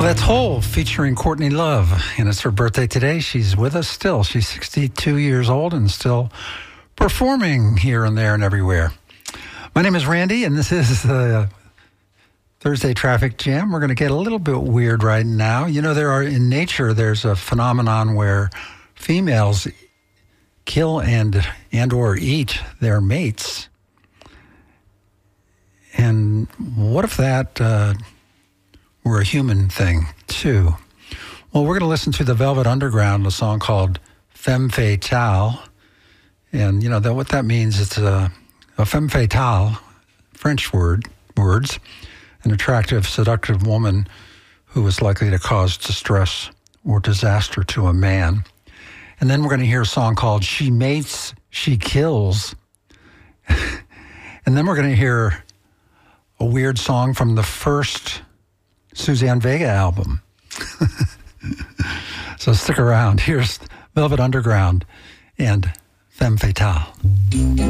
That's Hole featuring Courtney Love, and it's her birthday today. She's with us still. She's 62 years old and still performing here and there and everywhere. My name is Randy, and this is the Thursday Traffic Jam. We're going to get a little bit weird right now. You know, in nature, there's a phenomenon where females kill and or eat their mates. And what if that were a human thing, too? Well, we're going to listen to the Velvet Underground, a song called Femme Fatale. And, you know, what that means is a femme fatale, French words, an attractive, seductive woman who is likely to cause distress or disaster to a man. And then we're going to hear a song called She Mates, She Kills. And then we're going to hear a weird song from the first Suzanne Vega album. So stick around. Here's Velvet Underground and Femme Fatale.